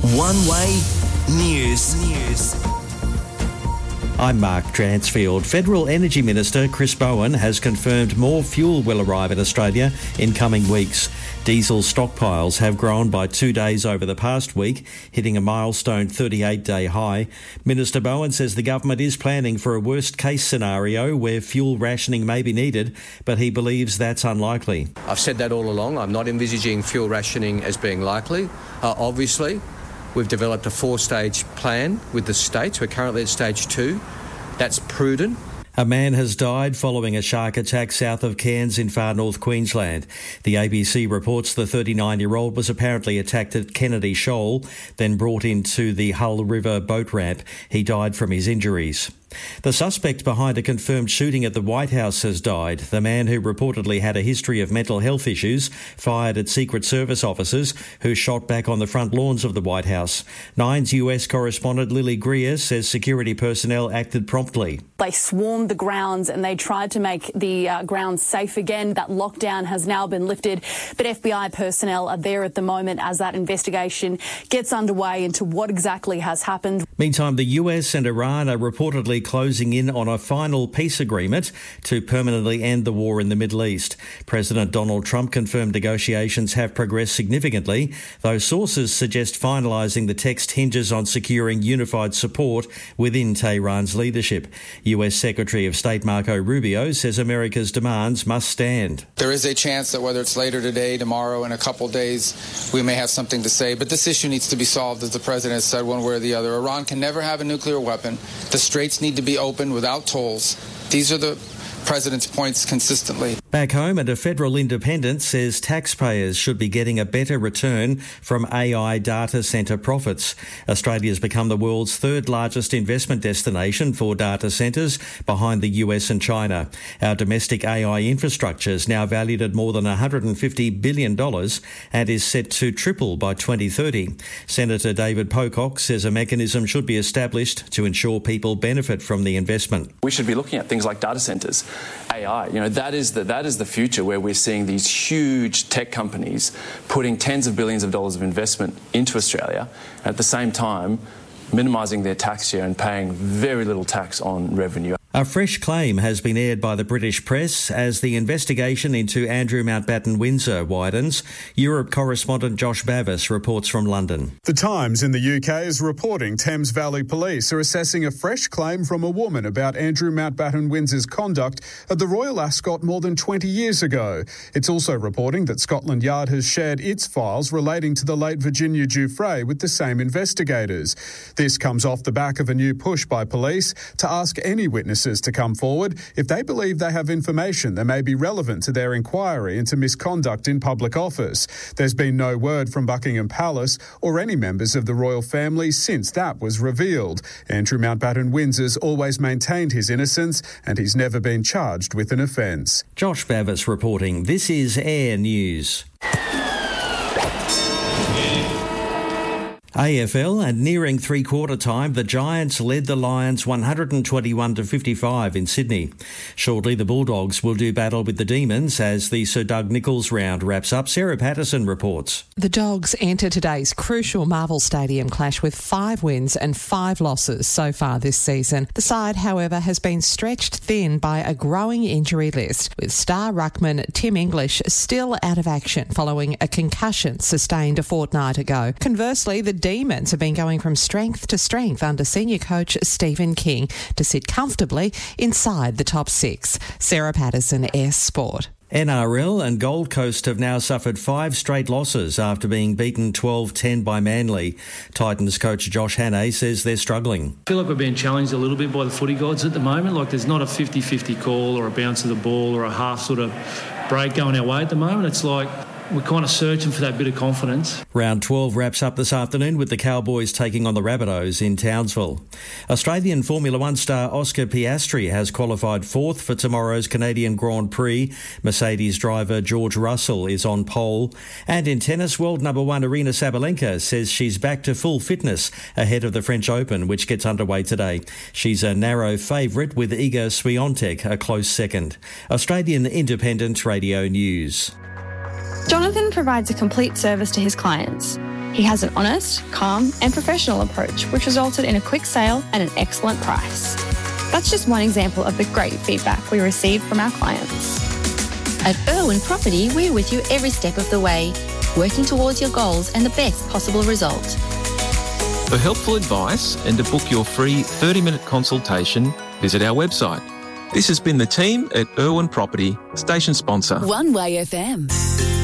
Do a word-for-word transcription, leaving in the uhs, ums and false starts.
One Way News. News. I'm Mark Dransfield. Federal Energy Minister Chris Bowen has confirmed more fuel will arrive in Australia in coming weeks. Diesel stockpiles have grown by two days over the past week, hitting a milestone thirty-eight day high. Minister Bowen says the government is planning for a worst-case scenario where fuel rationing may be needed, but he believes that's unlikely. I've said that all along. I'm not envisaging fuel rationing as being likely. Uh, obviously, we've developed a four-stage plan with the states. We're currently at stage two. That's prudent. A man has died following a shark attack south of Cairns in far north Queensland. The A B C reports the thirty-nine-year-old was apparently attacked at Kennedy Shoal, then brought into the Hull River boat ramp. He died from his injuries. The suspect behind a confirmed shooting at the White House has died. The man, who reportedly had a history of mental health issues, fired at Secret Service officers who shot back on the front lawns of the White House. Nine's U S correspondent Lily Greer says security personnel acted promptly. They swarmed the grounds and they tried to make the uh, grounds safe again. That lockdown has now been lifted, but F B I personnel are there at the moment as that investigation gets underway into what exactly has happened. Meantime, the U S and Iran are reportedly closing in on a final peace agreement to permanently end the war in the Middle East. President Donald Trump confirmed negotiations have progressed significantly, though sources suggest finalising the text hinges on securing unified support within Tehran's leadership. U S Secretary of State Marco Rubio says America's demands must stand. There is a chance that whether it's later today, tomorrow, in a couple of days, we may have something to say, but this issue needs to be solved, as the president has said, one way or the other. Iran can never have a nuclear weapon. The straits need to be open without tolls. These are the president's points consistently. Back home, and a federal independent says taxpayers should be getting a better return from A I data centre profits. Australia has become the world's third largest investment destination for data centres, behind the U S and China. Our domestic A I infrastructure is now valued at more than one hundred fifty billion dollars and is set to triple by twenty thirty. Senator David Pocock says a mechanism should be established to ensure people benefit from the investment. We should be looking at things like data centres. A I, you know, that is the that is the future, where we're seeing these huge tech companies putting tens of billions of dollars of investment into Australia, and at the same time minimising their tax share and paying very little tax on revenue. A fresh claim has been aired by the British press as the investigation into Andrew Mountbatten Windsor widens. Europe correspondent Josh Bavis reports from London. The Times in the U K is reporting Thames Valley Police are assessing a fresh claim from a woman about Andrew Mountbatten Windsor's conduct at the Royal Ascot more than twenty years ago. It's also reporting that Scotland Yard has shared its files relating to the late Virginia Giuffre with the same investigators. This comes off the back of a new push by police to ask any witnesses to come forward if they believe they have information that may be relevant to their inquiry into misconduct in public office. There's been no word from Buckingham Palace or any members of the royal family since that was revealed. Andrew Mountbatten Windsor's always maintained his innocence and he's never been charged with an offence. Josh Bavis reporting. This is Air News. A F L, and nearing three-quarter time, the Giants led the Lions one hundred twenty-one to fifty-five in Sydney. Shortly, the Bulldogs will do battle with the Demons as the Sir Doug Nicholls round wraps up. Sarah Patterson reports. The Dogs enter today's crucial Marvel Stadium clash with five wins and five losses so far this season. The side, however, has been stretched thin by a growing injury list, with star ruckman Tim English still out of action following a concussion sustained a fortnight ago. Conversely, the Demons have been going from strength to strength under senior coach Stephen King to sit comfortably inside the top six. Sarah Patterson, Air Sport. N R L and Gold Coast have now suffered five straight losses after being beaten twelve ten by Manly. Titans coach Josh Hannay says they're struggling. I feel like we're being challenged a little bit by the footy gods at the moment. Like there's not a fifty-fifty call or a bounce of the ball or a half sort of break going our way at the moment. It's like we're kind of searching for that bit of confidence. Round twelve wraps up this afternoon with the Cowboys taking on the Rabbitohs in Townsville. Australian Formula One star Oscar Piastri has qualified fourth for tomorrow's Canadian Grand Prix. Mercedes driver George Russell is on pole. And in tennis, world number one Aryna Sabalenka says she's back to full fitness ahead of the French Open, which gets underway today. She's a narrow favourite with Iga Swiatek a close second. Australian Independent Radio News. Jonathan provides a complete service to his clients. He has an honest, calm and professional approach, which resulted in a quick sale at an excellent price. That's just one example of the great feedback we receive from our clients. At Irwin Property, we're with you every step of the way, working towards your goals and the best possible result. For helpful advice and to book your free thirty-minute consultation, visit our website. This has been the team at Irwin Property, station sponsor. One Way F M.